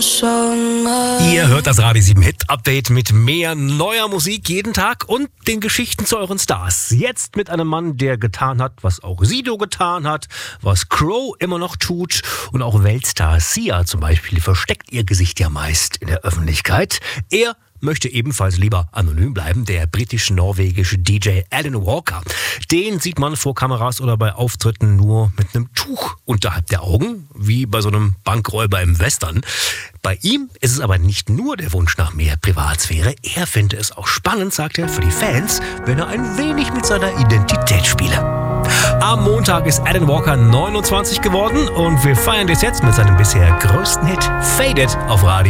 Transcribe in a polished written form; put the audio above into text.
Ihr hört das Radio 7 Hit Update mit mehr neuer Musik jeden Tag und den Geschichten zu euren Stars. Jetzt mit einem Mann, der getan hat, was auch Sido getan hat, was Crow immer noch tut und auch Weltstar Sia zum Beispiel versteckt ihr Gesicht ja meist in der Öffentlichkeit. Er möchte ebenfalls lieber anonym bleiben, der britisch-norwegische DJ Alan Walker. Den sieht man vor Kameras oder bei Auftritten nur mit einem Tuch unterhalb der Augen, wie bei so einem Bankräuber im Western. Bei ihm ist es aber nicht nur der Wunsch nach mehr Privatsphäre. Er finde es auch spannend, sagt er, für die Fans, wenn er ein wenig mit seiner Identität spiele. Am Montag ist Alan Walker 29 geworden und wir feiern das jetzt mit seinem bisher größten Hit Faded auf Radio